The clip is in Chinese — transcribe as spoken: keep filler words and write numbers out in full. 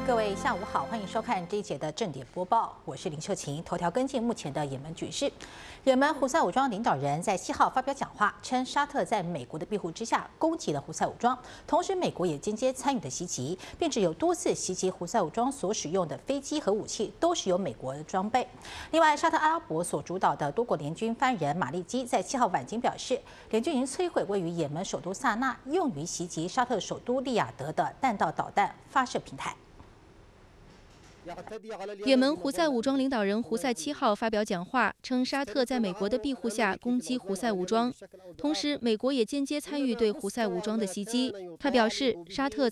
各位下午好，欢迎收看这一节的正点播报，我是林秀琴。头条跟进目前的也门局势，也门胡塞武装领导人在七号发表讲话，称沙特在美国的庇护之下攻击了胡塞武装，同时美国也间接参与的袭击，并且有多次袭击胡塞武装所使用的飞机和武器都是由美国的装备。另外，沙特阿拉伯所主导的多国联军发言人马利基在七号晚间表示，联军已经摧毁位于也门首都萨那用于袭击沙特首都利雅得的弹道导弹发射平台。 也门胡塞武装领导人胡塞七号发表讲话，称沙特在美国的庇护下攻击胡塞武装，同时美国也间接参与对胡塞武装的袭击。他表示，沙特